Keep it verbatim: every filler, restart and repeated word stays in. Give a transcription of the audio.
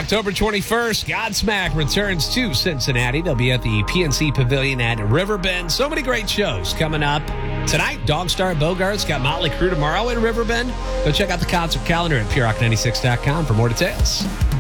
October twenty-first, Godsmack returns to Cincinnati. They'll be at the P N C Pavilion at Riverbend. So many great shows coming up. Tonight, Dogstar Bogart's got Motley Crue tomorrow in Riverbend. Go check out the concert calendar at P R O C ninety-six dot com for more details.